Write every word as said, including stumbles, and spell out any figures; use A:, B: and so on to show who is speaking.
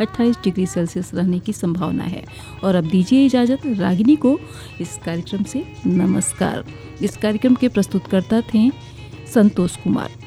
A: अट्ठाईस degree Celsius रहने की संभावना है। और अब दीजिए इजाज़त रागिनी को इस कार्यक्रम से। नमस्कार। इस कार्यक्रम के प्रस्तुतकर्ता थे संतोष कुमार।